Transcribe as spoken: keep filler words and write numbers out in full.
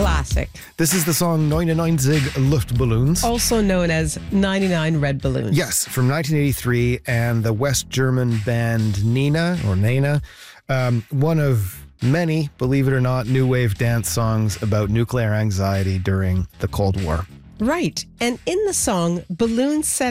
classic. This is the song neunundneunzig Luftballons. Also known as ninety-nine Red Balloons. Yes, from nineteen eighty-three, and the West German band Nena, or Nena, um, one of many, believe it or not, new wave dance songs about nuclear anxiety during the Cold War. Right. And in the song, balloons set